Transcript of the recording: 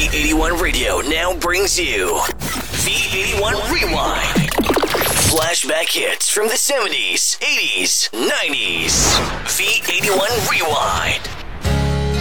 V81 Radio now brings you V81 Rewind. Flashback hits from the 70s, 80s, 90s. V81 Rewind.